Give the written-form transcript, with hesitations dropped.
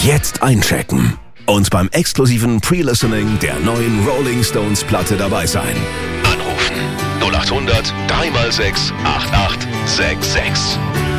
Jetzt einchecken und beim exklusiven Pre-Listening der neuen Rolling Stones Platte dabei sein. Anrufen 0800 3x6 8866.